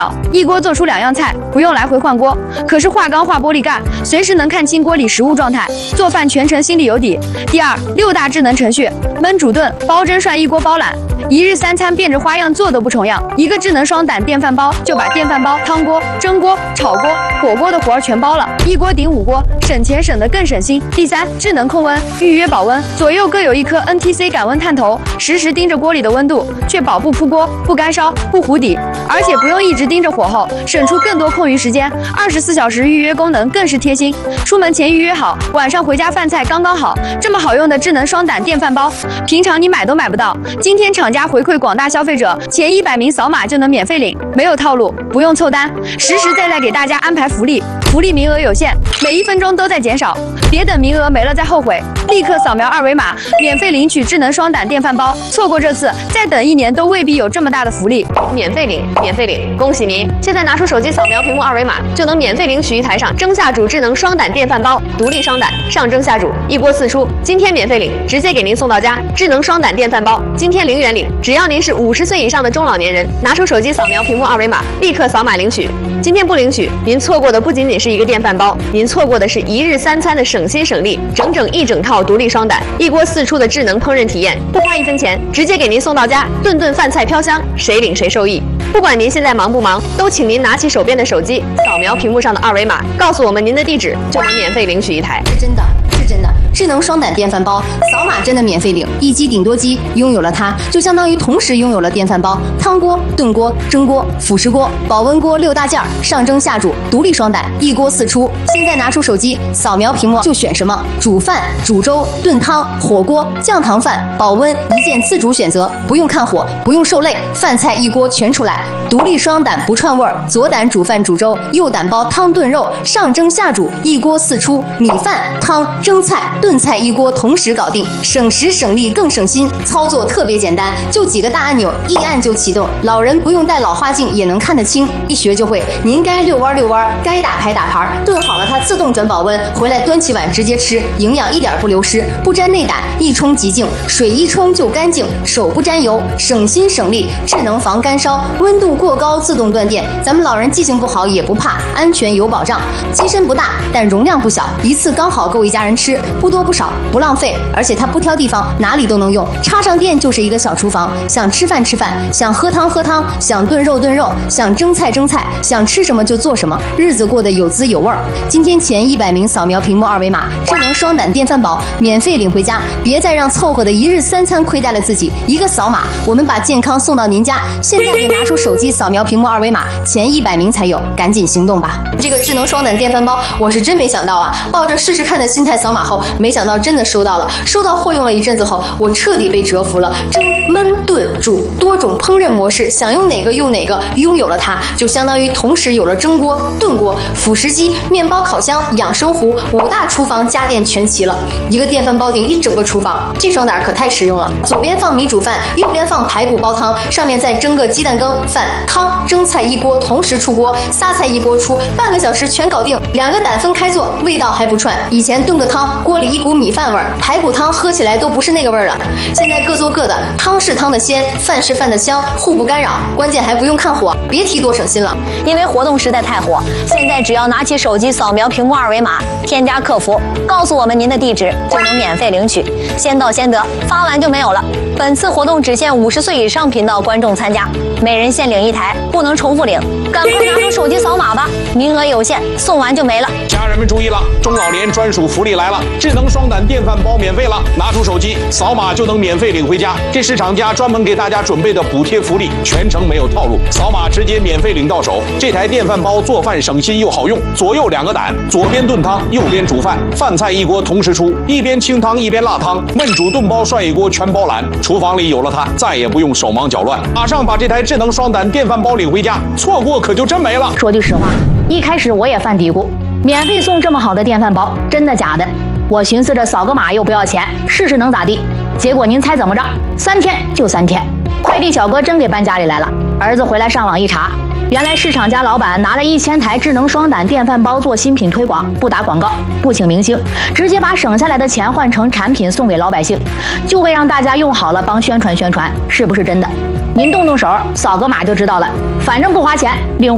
一锅做出2样菜，不用来回换锅。可是化钢化玻璃盖，随时能看清锅里食物状态，做饭全程心里有底。第二，6大智能程序，焖煮炖、煲蒸涮一锅包揽。一日3餐变着花样做都不重样，一个智能双胆电饭煲就把电饭煲、汤锅、蒸锅、炒锅、火锅的活儿全包了，一锅顶5锅，省钱省得更省心。第三，智能控温，预约保温，左右各有一颗 NTC 感温探头，实时盯着锅里的温度，确保不扑锅、不干烧、不糊底，而且不用一直盯着火候，省出更多空余时间。24小时预约功能更是贴心，出门前预约好，晚上回家饭菜刚刚好。这么好用的智能双胆电饭煲，平常你买都买不到。今天厂家回馈广大消费者，前100名扫码就能免费领，没有套路，不用凑单，实实在在给大家安排福利，福利名额有限，每1分钟都在减少，别等名额没了再后悔，立刻扫描2维码，免费领取智能双胆电饭煲，错过这次，再等1年都未必有这么大的福利。 免费领，免费领！恭喜您！现在拿出手机扫描屏幕2维码，就能免费领取一台上蒸下煮智能双胆电饭煲，独立双胆，上蒸下煮，一锅4出。今天免费领，直接给您送到家。智能双胆电饭煲，今天0元领，只要您是50岁以上的中老年人，拿出手机扫描屏幕2维码，立刻扫码领取。今天不领取，您错过的不仅仅是一个电饭煲，您错过的是1日3餐的省心省力，一整套独立双胆，一锅4出的智能烹饪体验，不花1分钱，直接给您送到家，顿顿饭菜飘香，谁领谁受益。不管您现在忙不忙，都请您拿起手边的手机，扫描屏幕上的2维码，告诉我们您的地址，就能免费领取一台。 是真的，是真的。智能双胆电饭煲，扫码真的免费领，一机顶多机，拥有了它，就相当于同时拥有了电饭煲、汤锅、炖锅、蒸锅、辅食锅、保温锅6大件，上蒸下煮，独立双胆，一锅4出。现在拿出手机，扫描屏幕就选什么，煮饭、煮粥、炖汤、火锅、酱糖饭、保温，一键自主选择，不用看火，不用受累，饭菜一锅全出来。独立双胆不串味儿，左胆煮饭煮粥，右胆煲汤炖肉，上蒸下煮，一锅4出，米饭、汤、蒸菜、炖菜一锅同时搞定，省时省力更省心，操作特别简单，就几个大按钮，一按就启动，老人不用带老花镜也能看得清，一学就会。您该遛弯遛弯，该打牌打牌，炖好了它自动转保温，回来端起碗直接吃，营养一点不流失，不沾内胆，一冲即净，水一冲就干净，手不沾油，省心省力，智能防干烧，温度过高自动断电，咱们老人记性不好也不怕，安全有保障。机身不大，但容量不小，一次刚好够一家人吃，不多不少，不浪费，而且它不挑地方，哪里都能用，插上电就是一个小厨房，想吃饭吃饭，想喝汤喝汤，想炖肉炖肉，想蒸菜蒸菜，想吃什么就做什么，日子过得有滋有味儿。今天前100名扫描屏幕2维码，智能双胆电饭煲免费领回家，别再让凑合的1日3餐亏待了自己，一个扫码，我们把健康送到您家。现在就拿出手机扫描屏幕2维码，前100名才有，赶紧行动吧！这个智能双胆电饭煲，我是真没想到啊，抱着试试看的心态扫码后，没想到真的收到了，收到货用了一阵子后，我彻底被折服了。蒸、焖、炖、煮多种烹饪模式，想用哪个用哪个，拥有了它，就相当于同时有了蒸锅、炖锅、辅食机、面包烤箱、养生壶，5大厨房家电全齐了。一个电饭煲顶一整个厨房，这双胆可太实用了。左边放米煮饭，右边放排骨煲汤，上面再蒸个鸡蛋羹、饭、汤、蒸菜一锅同时出锅，仨菜一锅出，半个小时全搞定。2个胆分开做，味道还不串。以前炖个汤，锅里一股米饭味儿，排骨汤喝起来都不是那个味儿了。现在各做各的，汤是汤的鲜，饭是饭的香，互不干扰，关键还不用看火，别提多省心了。 因为活动实在太火，现在只要拿起手机扫描屏幕2维码，添加客服，告诉我们您的地址，就能免费领取，先到先得，发完就没有了。本次活动只限50岁以上频道观众参加，每人限领一台，不能重复领，赶快拿出手机扫码吧，名额有限，送完就没了。 家人们注意了，中老年专属福利来了，智能双胆电饭煲免费了，拿出手机扫码就能免费领回家，这是厂家专门给大家准备的补贴福利，全程没有套路，扫码直接免费领到手。这台电饭煲做饭省心又好用，左右2个胆，左边炖汤，右边煮饭，饭菜一锅同时出，一边清汤一边辣汤，焖煮炖煲涮一锅全包揽。厨房里有了它，再也不用手忙脚乱，马上把这台智能双胆电饭煲领回家，错过可就真没了。 说句实话，一开始我也犯嘀咕，免费送这么好的电饭煲，真的假的？我寻思着扫个码又不要钱，试试能咋地？结果您猜怎么着？3天就3天，快递小哥真给搬家里来了。儿子回来上网一查，原来市场家老板拿了1000台智能双胆电饭煲做新品推广，不打广告，不请明星，直接把省下来的钱换成产品送给老百姓，就为让大家用好了帮宣传宣传，是不是真的？您动动手，扫个码就知道了，反正不花钱，领。